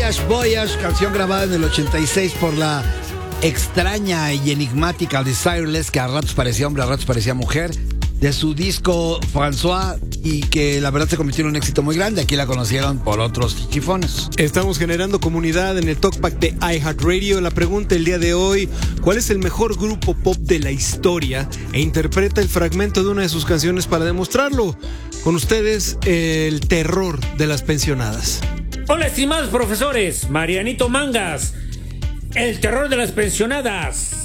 Voyage, Voyage, canción grabada en el 86 por la extraña y enigmática Desireless, que a ratos parecía hombre, a ratos parecía mujer, de su disco François, y que la verdad se convirtió en un éxito muy grande. Aquí la conocieron por otros chifones. Estamos generando comunidad en el Talkback de iHeartRadio. La pregunta el día de hoy: ¿cuál es el mejor grupo pop de la historia? E interpreta el fragmento de una de sus canciones para demostrarlo. Con ustedes, el terror de las pensionadas. Hola, estimados profesores. Marianito Mangas, el terror de las pensionadas.